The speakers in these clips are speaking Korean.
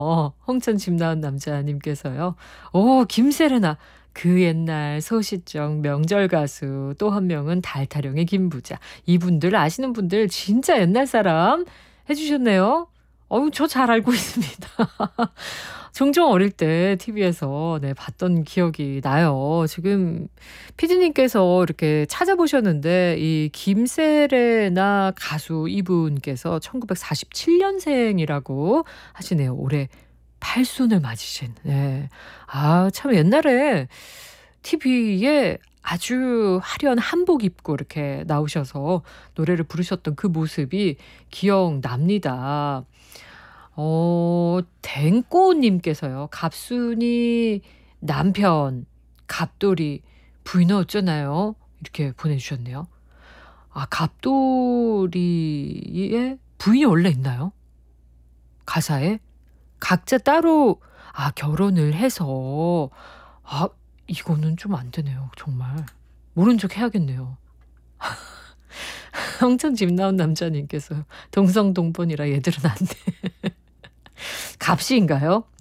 홍천 집 나온 남자님께서요. 오, 김세레나. 그 옛날 소시적 명절 가수. 또 한 명은 달타령의 김부자. 이분들 아시는 분들 진짜 옛날 사람 해 주셨네요. 어우, 저 잘 알고 있습니다. 종종 어릴 때 TV에서 네 봤던 기억이 나요. 지금 피디님께서 이렇게 찾아보셨는데 이 김세레나 가수 이분께서 1947 년생이라고 하시네요. 올해 팔순을 맞으신. 네. 아, 참 옛날에 TV에 아주 화려한 한복 입고 이렇게 나오셔서 노래를 부르셨던 그 모습이 기억납니다. 댕꼬 님께서요. "갑순이 남편, 갑돌이 부인은 어쩌나요?" 이렇게 보내주셨네요. 아, 갑돌이의 부인이 원래 있나요? 가사에? 각자 따로 결혼을 해서. 아, 이거는 좀 안 되네요 정말. 모른 척 해야겠네요. "홍천 집 나온 남자님께서 동성동본이라 얘들은 안 돼." 갑씨인가요?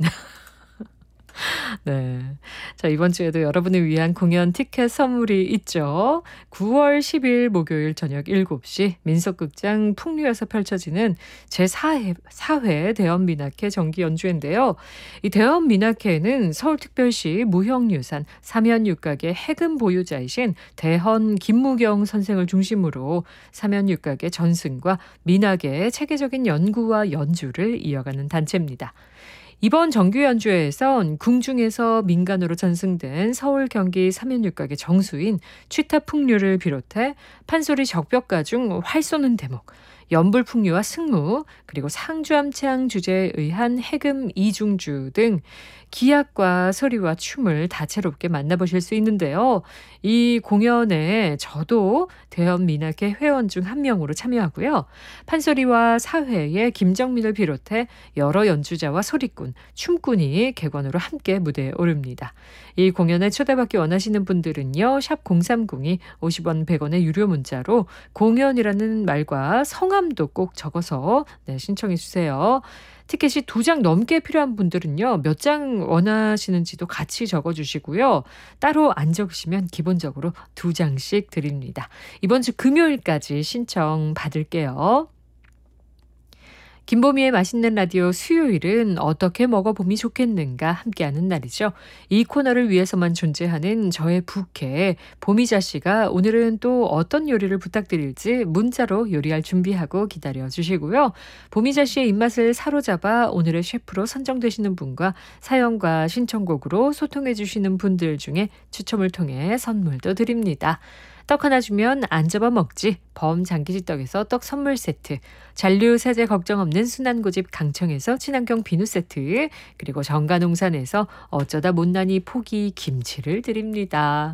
네. 자, 이번 주에도 여러분을 위한 공연 티켓 선물이 있죠. 9월 10일 목요일 저녁 7시 민속극장 풍류에서 펼쳐지는 제4회 대헌민학회 정기 연주회인데요. 이 대헌민학회는 서울특별시 무형유산 사면육각의 해금 보유자이신 대헌 김무경 선생을 중심으로 사면육각의 전승과 민학의 체계적인 연구와 연주를 이어가는 단체입니다. 이번 정규 연주회에선 궁중에서 민간으로 전승된 서울 경기 사면육각의 정수인 취타풍류를 비롯해 판소리 적벽가 중 활 쏘는 대목, 연불풍류와 승무, 그리고 상주암창 주제에 의한 해금 이중주 등 기악과 소리와 춤을 다채롭게 만나보실 수 있는데요. 이 공연에 저도 대헌민학회 회원 중 한 명으로 참여하고요. 판소리와 사회의 김정민을 비롯해 여러 연주자와 소리꾼, 춤꾼이 객원으로 함께 무대에 오릅니다. 이 공연에 초대받기 원하시는 분들은요. 샵 0302 50원 100원의 유료 문자로 공연이라는 말과 성함도 꼭 적어서 신청해 주세요. 티켓이 2장 넘게 필요한 분들은요. 몇 장 원하시는지도 같이 적어주시고요. 따로 안 적으시면 기본적으로 2장씩 드립니다. 이번 주 금요일까지 신청 받을게요. 김보미의 맛있는 라디오 수요일은 어떻게 먹어보면 좋겠는가 함께하는 날이죠. 이 코너를 위해서만 존재하는 저의 부캐 보미자 씨가 오늘은 또 어떤 요리를 부탁드릴지 문자로 요리할 준비하고 기다려주시고요. 보미자 씨의 입맛을 사로잡아 오늘의 셰프로 선정되시는 분과 사연과 신청곡으로 소통해주시는 분들 중에 추첨을 통해 선물도 드립니다. 떡 하나 주면 안 접어먹지 범장기지떡에서 떡 선물 세트, 잔류 세제 걱정 없는 순환고집 강청에서 친환경 비누 세트, 그리고 정가농산에서 어쩌다 못난이 포기 김치를 드립니다.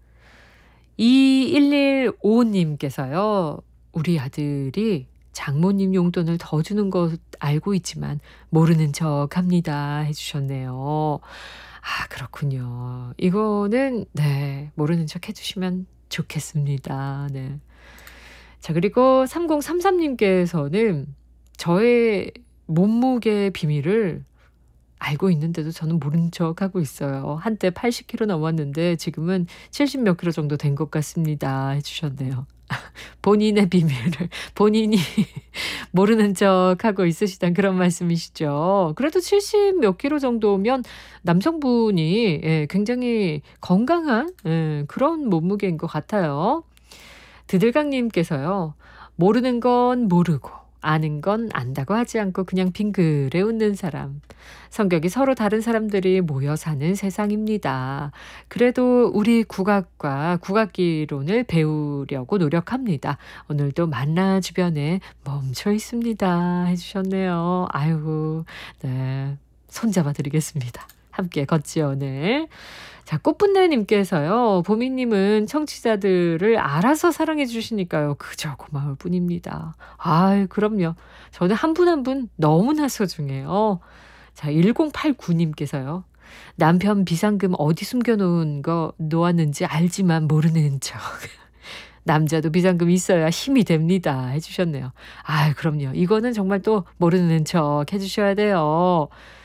2115님께서요. "우리 아들이 장모님 용돈을 더 주는 거 알고 있지만 모르는 척 합니다." 해주셨네요. 아, 그렇군요. 이거는 모르는 척 해주시면 좋겠습니다. 네. 자, 그리고 3033님께서는 저의 몸무게 비밀을 알고 있는데도 저는 모른 척하고 있어요. 한때 80kg 넘었는데 지금은 70 몇 킬로 정도 된 것 같습니다. 해주셨네요. 본인의 비밀을 본인이 모르는 척하고 있으시단 그런 말씀이시죠. 그래도 70 몇 킬로 정도면 남성분이 굉장히 건강한 그런 몸무게인 것 같아요. 드들강님께서요. "모르는 건 모르고 아는 건 안다고 하지 않고 그냥 빙그레 웃는 사람. 성격이 서로 다른 사람들이 모여 사는 세상입니다. 그래도 우리 국악과 국악기론을 배우려고 노력합니다. 오늘도 만나 주변에 멈춰 있습니다." 해주셨네요. 아유, 네. 손잡아 드리겠습니다. 함께 걷지요 오늘. 자, 꽃분내님께서요. "보미님은 청취자들을 알아서 사랑해 주시니까요. 그저 고마울 뿐입니다." 아유, 그럼요. 저는 한 분 한 분 너무나 소중해요. 자, 1089님께서요. "남편 비상금 어디 숨겨놓은 거 놓았는지 알지만 모르는 척." "남자도 비상금 있어야 힘이 됩니다." 해주셨네요. 아유, 그럼요. 이거는 정말 또 모르는 척 해주셔야 돼요.